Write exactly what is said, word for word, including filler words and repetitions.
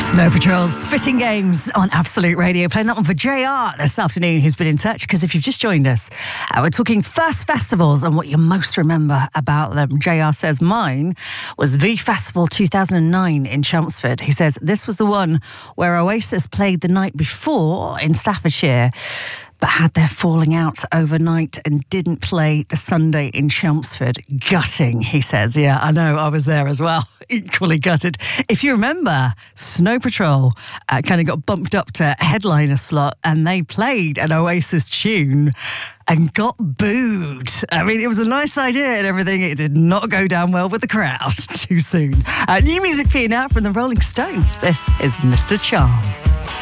Snow Patrol's Spitting Games on Absolute Radio. Playing that one for J R this afternoon, who's been in touch, because if you've just joined us, uh, we're talking first festivals and what you most remember about them. J R says mine was V Festival two thousand nine in Chelmsford. He says this was the one where Oasis played the night before in Staffordshire, but had their falling out overnight and didn't play the Sunday in Chelmsford. Gutting, he says. Yeah, I know, I was there as well. Equally gutted. If you remember, Snow Patrol uh, kind of got bumped up to headliner slot and they played an Oasis tune and got booed. I mean, it was a nice idea and everything. It did not go down well with the crowd too soon. Uh, new music for you now from the Rolling Stones. This is Mister Charm.